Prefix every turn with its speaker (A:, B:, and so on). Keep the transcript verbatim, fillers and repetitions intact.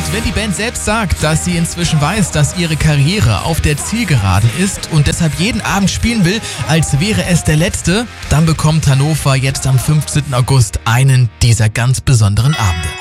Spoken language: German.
A: Wenn die Band selbst sagt, dass sie inzwischen weiß, dass ihre Karriere auf der Zielgeraden ist und deshalb jeden Abend spielen will, als wäre es der letzte, dann bekommt Hannover jetzt am fünfzehnten August einen dieser ganz besonderen Abende.